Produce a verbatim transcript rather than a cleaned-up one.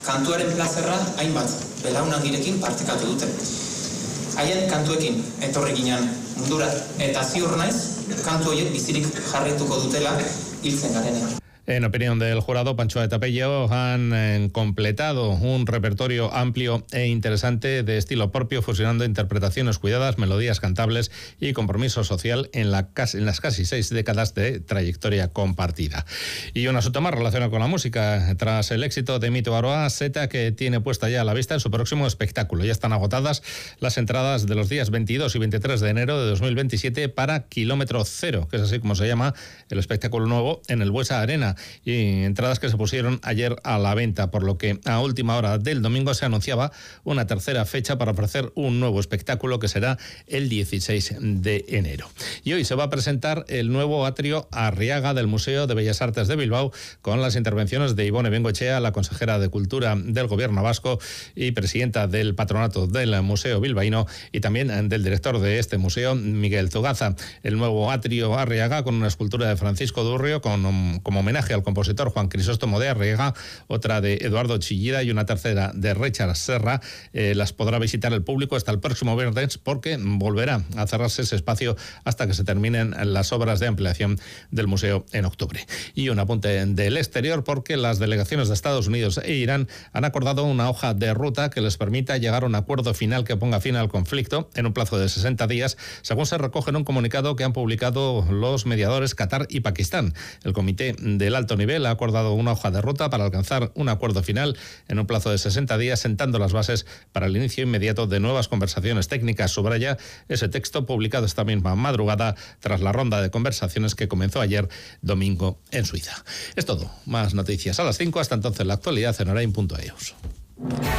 Kantuaren plazerra hainbat belaunagirekin partekatu dute. Haien kantuekin etorri ginen mundura eta ziur naiz kantu horiek bizirik jarraituko dutela hiltzen garenean. En opinión del jurado, Pancho Etapello han eh, completado un repertorio amplio e interesante de estilo propio, fusionando interpretaciones cuidadas, melodías cantables y compromiso social en, la, en las casi seis décadas de trayectoria compartida. Y un asunto más relacionado con la música. Tras el éxito de Mito Aroa, Seta, que tiene puesta ya a la vista en su próximo espectáculo. Ya están agotadas las entradas de los días veintidós y veintitrés de enero de dos mil veintisiete para Kilómetro Cero, que es así como se llama el espectáculo nuevo en el Buesa Arena. Y entradas que se pusieron ayer a la venta, por lo que a última hora del domingo se anunciaba una tercera fecha para ofrecer un nuevo espectáculo que será el dieciséis de enero. Y hoy se va a presentar el nuevo atrio Arriaga del Museo de Bellas Artes de Bilbao, con las intervenciones de Ibone Bengoechea, la consejera de Cultura del Gobierno vasco y presidenta del patronato del Museo Bilbaíno, y también del director de este museo, Miguel Zugaza. El nuevo atrio Arriaga, con una escultura de Francisco Durrio con, como homenaje al compositor Juan Crisóstomo de Arriaga, otra de Eduardo Chillida y una tercera de Richard Serra, eh, las podrá visitar el público hasta el próximo viernes, porque volverá a cerrarse ese espacio hasta que se terminen las obras de ampliación del museo en octubre. Y un apunte del exterior, porque las delegaciones de Estados Unidos e Irán han acordado una hoja de ruta que les permita llegar a un acuerdo final que ponga fin al conflicto en un plazo de sesenta días, según se recoge en un comunicado que han publicado los mediadores Qatar y Pakistán. El comité del alto nivel ha acordado una hoja de ruta para alcanzar un acuerdo final en un plazo de sesenta días, sentando las bases para el inicio inmediato de nuevas conversaciones técnicas. Subraya ese texto publicado esta misma madrugada tras la ronda de conversaciones que comenzó ayer domingo en Suiza. Es todo. Más noticias a las cinco. Hasta entonces, la actualidad en orain punto e u.